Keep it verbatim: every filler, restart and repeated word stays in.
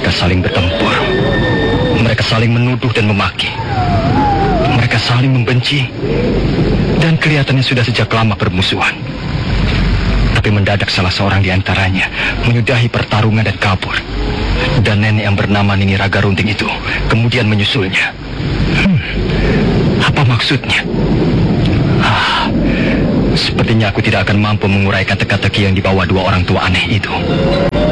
Mereka saling bertempur. Mereka saling menuduh dan memaki. Mereka saling membenci. Dan kelihatannya sudah sejak lama bermusuhan. Tapi mendadak salah seorang di antaranya menyudahi pertarungan dan kabur. Dan nenek yang bernama Nini Raga Runting itu kemudian menyusulnya. Hmm, apa maksudnya? Ah, sepertinya aku tidak akan mampu menguraikan teka-teki yang dibawa dua orang tua aneh itu.